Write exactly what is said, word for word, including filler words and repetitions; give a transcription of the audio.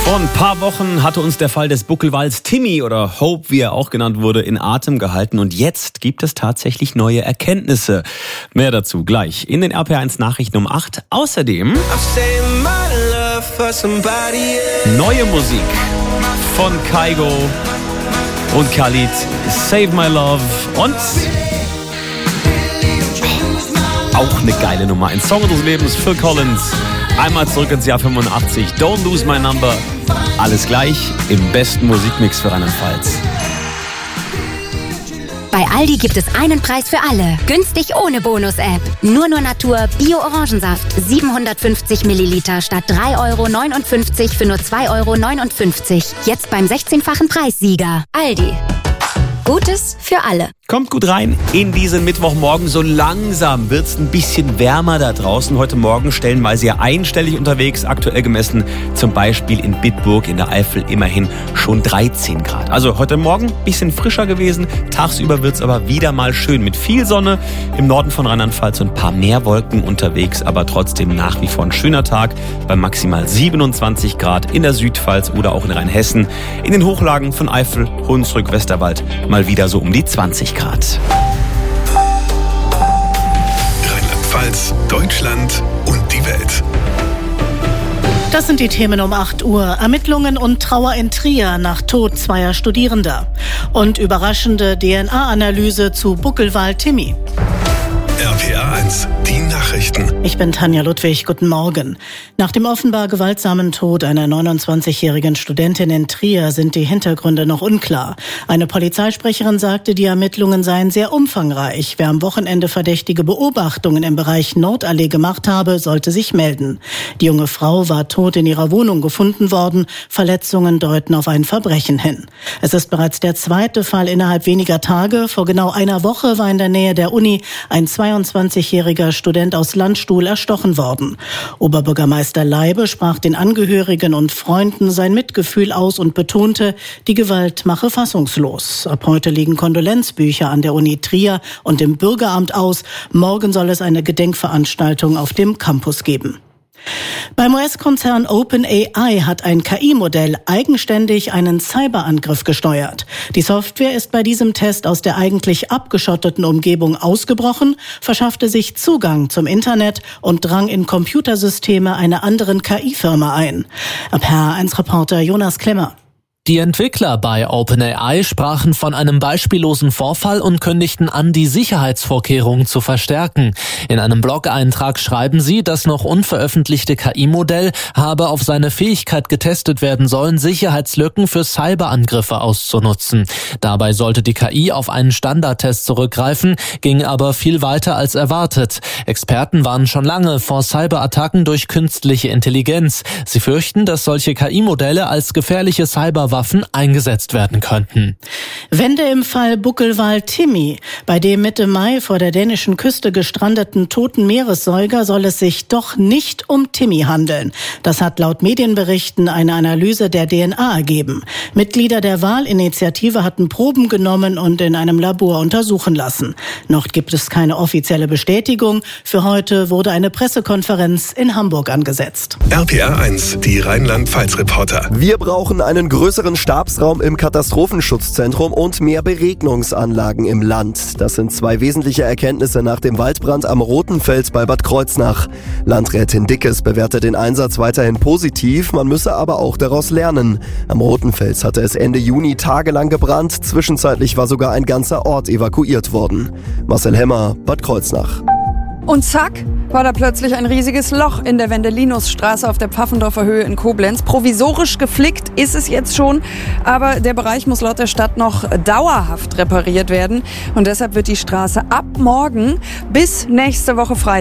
Vor ein paar Wochen hatte uns der Fall des Buckelwals Timmy oder Hope, wie er auch genannt wurde, in Atem gehalten. Und jetzt gibt es tatsächlich neue Erkenntnisse. Mehr dazu gleich in den R P eins Nachrichten um acht. Außerdem neue Musik von Kygo und Khalid, Save My Love und auch eine geile Nummer. Ein Song unseres Lebens, Phil Collins. Einmal zurück ins Jahr fünfundachtzig. Don't Lose My Number. Alles gleich im besten Musikmix für Rheinland-Pfalz. Bei Aldi gibt es einen Preis für alle. Günstig ohne Bonus-App. Nur nur Natur Bio-Orangensaft. siebenhundertfünfzig Milliliter statt drei Euro neunundfünfzig für nur zwei Euro neunundfünfzig. Jetzt beim sechzehnfachen Preissieger. Aldi. Gutes für alle. Kommt gut rein in diesen Mittwochmorgen. So langsam wird es ein bisschen wärmer da draußen. Heute Morgen stellenweise ja einstellig unterwegs. Aktuell gemessen zum Beispiel in Bitburg in der Eifel immerhin schon dreizehn Grad. Also heute Morgen ein bisschen frischer gewesen. Tagsüber wird es aber wieder mal schön mit viel Sonne. Im Norden von Rheinland-Pfalz ein paar mehr Wolken unterwegs. Aber trotzdem nach wie vor ein schöner Tag bei maximal siebenundzwanzig Grad in der Südpfalz oder auch in Rheinhessen. In den Hochlagen von Eifel, Hunsrück, Westerwald mal wieder so um die zwanzig Grad. Rheinland-Pfalz, Deutschland und die Welt. Das sind die Themen um acht Uhr. Ermittlungen und Trauer in Trier nach Tod zweier Studierender. Und überraschende D N A-Analyse zu Buckelwal Timmy. R P A eins, die Nachrichten. Ich bin Tanja Ludwig, guten Morgen. Nach dem offenbar gewaltsamen Tod einer neunundzwanzigjährigen Studentin in Trier sind die Hintergründe noch unklar. Eine Polizeisprecherin sagte, die Ermittlungen seien sehr umfangreich. Wer am Wochenende verdächtige Beobachtungen im Bereich Nordallee gemacht habe, sollte sich melden. Die junge Frau war tot in ihrer Wohnung gefunden worden. Verletzungen deuten auf ein Verbrechen hin. Es ist bereits der zweite Fall innerhalb weniger Tage. Vor genau einer Woche war in der Nähe der Uni ein zweiundzwanzigjähriger Student aus Landstuhl erstochen worden. Oberbürgermeister Leibe sprach den Angehörigen und Freunden sein Mitgefühl aus und betonte, die Gewalt mache fassungslos. Ab heute liegen Kondolenzbücher an der Uni Trier und im Bürgeramt aus. Morgen soll es eine Gedenkveranstaltung auf dem Campus geben. Beim U S-Konzern OpenAI hat ein K I-Modell eigenständig einen Cyberangriff gesteuert. Die Software ist bei diesem Test aus der eigentlich abgeschotteten Umgebung ausgebrochen, verschaffte sich Zugang zum Internet und drang in Computersysteme einer anderen K I-Firma ein. R P A eins Reporter Jonas Klemmer. Die Entwickler bei OpenAI sprachen von einem beispiellosen Vorfall und kündigten an, die Sicherheitsvorkehrungen zu verstärken. In einem Blog-Eintrag schreiben sie, das noch unveröffentlichte K I-Modell habe auf seine Fähigkeit getestet werden sollen, Sicherheitslücken für Cyberangriffe auszunutzen. Dabei sollte die K I auf einen Standardtest zurückgreifen, ging aber viel weiter als erwartet. Experten warnen schon lange vor Cyberattacken durch künstliche Intelligenz. Sie fürchten, dass solche K I-Modelle als gefährliche Cyberwaffen Waffen eingesetzt werden könnten. Wende im Fall Buckelwal Timmy. Bei dem Mitte Mai vor der dänischen Küste gestrandeten toten Meeressäuger soll es sich doch nicht um Timmy handeln. Das hat laut Medienberichten eine Analyse der D N A ergeben. Mitglieder der Wahlinitiative hatten Proben genommen und in einem Labor untersuchen lassen. Noch gibt es keine offizielle Bestätigung. Für heute wurde eine Pressekonferenz in Hamburg angesetzt. R P A eins, die Rheinland-Pfalz-Reporter. Wir brauchen einen größeren Stabsraum im Katastrophenschutzzentrum und mehr Beregnungsanlagen im Land. Das sind zwei wesentliche Erkenntnisse nach dem Waldbrand am Rotenfels bei Bad Kreuznach. Landrätin Dickes bewertet den Einsatz weiterhin positiv, man müsse aber auch daraus lernen. Am Rotenfels hatte es Ende Juni tagelang gebrannt, zwischenzeitlich war sogar ein ganzer Ort evakuiert worden. Marcel Hemmer, Bad Kreuznach. Und zack, war da plötzlich ein riesiges Loch in der Wendelinusstraße auf der Pfaffendorfer Höhe in Koblenz. Provisorisch geflickt ist es jetzt schon, aber der Bereich muss laut der Stadt noch dauerhaft repariert werden. Und deshalb wird die Straße ab morgen bis nächste Woche Freitag